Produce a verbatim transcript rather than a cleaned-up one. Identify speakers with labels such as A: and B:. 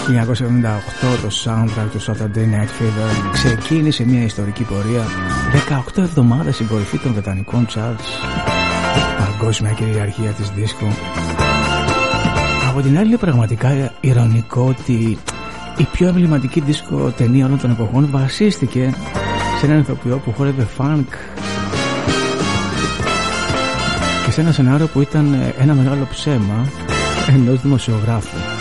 A: χίλια εννιακόσια εβδομήντα οκτώ το soundtrack του Saturday Night Fever ξεκίνησε μια ιστορική πορεία δεκαοκτώ εβδομάδες στην κορυφή των βρετανικών charts, παγκόσμια κυριαρχία της δίσκο. Από την άλλη, πραγματικά ειρωνικό ότι η πιο εμβληματική δίσκο ταινία όλων των εποχών βασίστηκε σε έναν ηθοποιό που χόρευε funk και σε ένα σενάριο που ήταν ένα μεγάλο ψέμα ενός δημοσιογράφου.